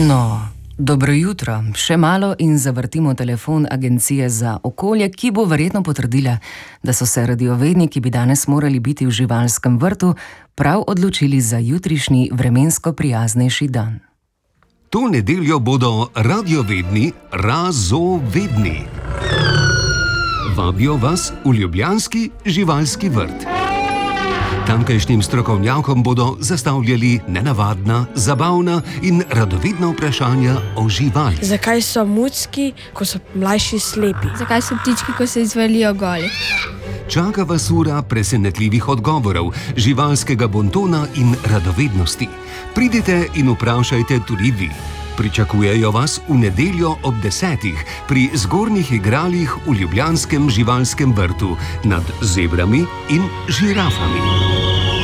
No, dobro jutro. Še malo in zavrtimo telefon Agencije za okolje, ki bo verjetno potrdila, da so se radiovedni, ki bi danes morali biti v živalskem vrtu, prav odločili za jutrišnji vremensko prijaznejši dan. To nedeljo bodo radiovedni razovedni. Vabijo vas v ljubljanski živalski vrt. Tamkajšnjim strokovnjakom bodo zastavljali nenavadna, zabavna in radovedna vprašanja o živalih. Zakaj so mucki, ko so mlajši, slepi? Zakaj so ptički, ko se izvalijo goli? Čaka vas ura presenetljivih odgovorov, živalskega bontona in radovednosti. Pridite in vprašajte tudi vi. Pričakujejo vas v nedeljo ob 10:00 pri zgornjih igralih v ljubljanskem živalskem vrtu nad zebrami in žirafami.